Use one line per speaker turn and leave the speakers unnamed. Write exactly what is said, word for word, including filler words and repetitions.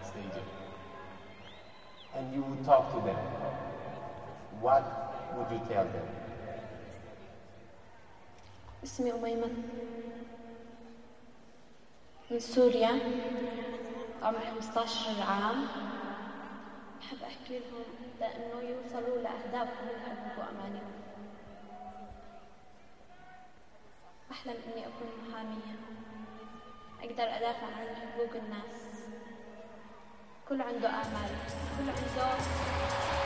backstage, and you would talk to them, what would you tell them?
اسمي أميمة من سوريا، عمري خمسة عشر عام. بحب أحكي لهم لأنه يوصلوا لأهدافهم اللي يحققوا أمانيهم. أحلم إني أكون محامية، أقدر أدافع عن حقوق الناس. كل عنده آمال، كل عنده